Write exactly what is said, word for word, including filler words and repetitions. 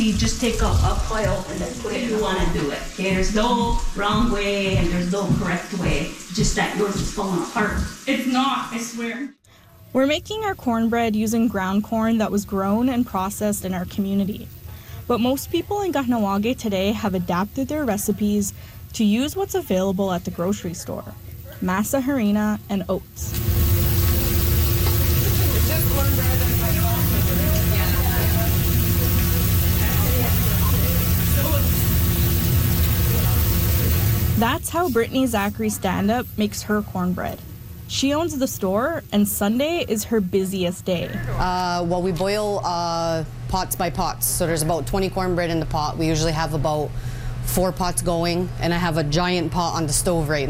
You just take a, a pile and then put it in. You want to do it. Okay, there's no wrong way and there's no correct way. Just that yours is falling apart. It's not, I swear. We're making our cornbread using ground corn that was grown and processed in our community. But most people in Kahnawake today have adapted their recipes to use what's available at the grocery store: masa harina and oats. That's how Brittany Zachary Standup makes her cornbread. She owns the store, and Sunday is her busiest day. Uh, well, we boil uh, pots by pots, so there's about twenty cornbread in the pot. We usually have about four pots going, and I have a giant pot on the stove right now.